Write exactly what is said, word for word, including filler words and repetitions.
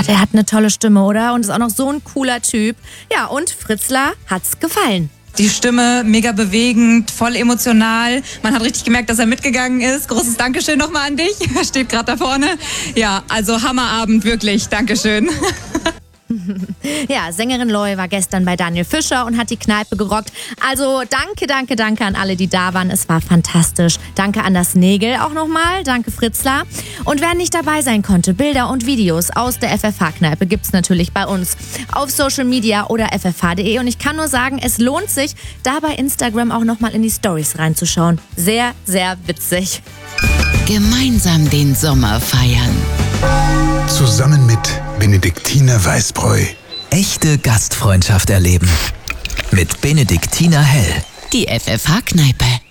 der hat eine tolle Stimme, oder? Und ist auch noch so ein cooler Typ. Ja, und Fritzler hat's gefallen. Die Stimme mega bewegend, voll emotional. Man hat richtig gemerkt, dass er mitgegangen ist. Großes Dankeschön nochmal an dich. Er steht gerade da vorne. Ja, also Hammerabend, wirklich. Dankeschön. Ja, Sängerin Loy war gestern bei Daniel Fischer und hat die Kneipe gerockt. Also danke, danke, danke an alle, die da waren. Es war fantastisch. Danke an das Nägel auch nochmal. Danke Fritzler. Und wer nicht dabei sein konnte, Bilder und Videos aus der F F H-Kneipe gibt's natürlich bei uns auf Social Media oder f f h punkt d e. Und ich kann nur sagen, es lohnt sich, da bei Instagram auch nochmal in die Stories reinzuschauen. Sehr, sehr witzig. Gemeinsam den Sommer feiern. Zusammen mit Benediktiner Weißbräu. Echte Gastfreundschaft erleben. Mit Benediktiner Hell. Die F F H-Kneipe.